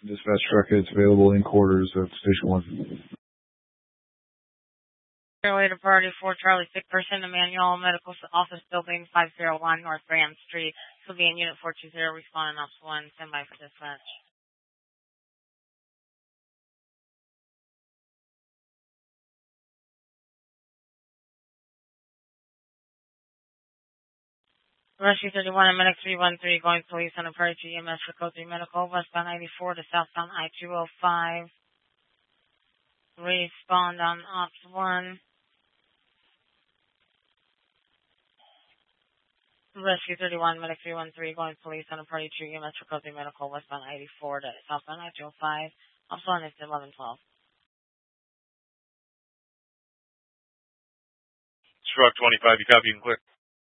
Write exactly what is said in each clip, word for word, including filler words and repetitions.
Dispatch truck is available in quarters at Station one. Way to Priority four Charlie, sick person, Emmanuel Medical Office Building, five oh one North Graham Street. This will be in Unit four two zero, responding Ops one, stand by for dispatch. Rescue thirty-one and Medic three one three, going police on a Priority E M S for Code three Medical, westbound ninety-four to southbound I two oh five. Respond on Ops one. Rescue thirty-one, Medic three one three, going police on a Party two E M S for Code three Medical, westbound eighty-four to southbound I two oh five. Ops one is eleven twelve. Truck twenty-five, you copy and clear.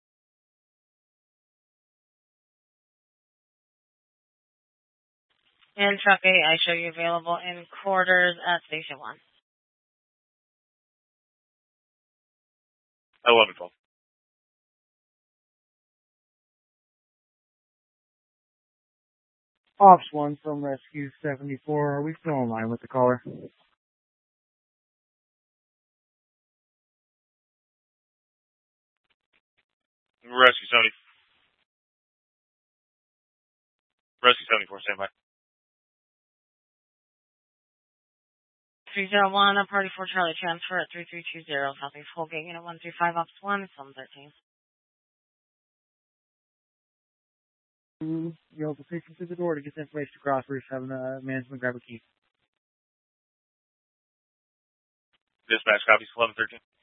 And Truck eight, I show you available in quarters at Station one. eleven twelve. Ops one from Rescue seventy-four. Are we still in line with the caller? Rescue seventy. Rescue seventy-four, stand by. three oh one, a Party four Charlie, transfer at three three two zero, Southeast Holgate, Unit one three five, Ops one, seven thirteen. You'll be patient through the door to get the information across. We're just having uh, management grab a key. Dispatch copies eleven thirteen.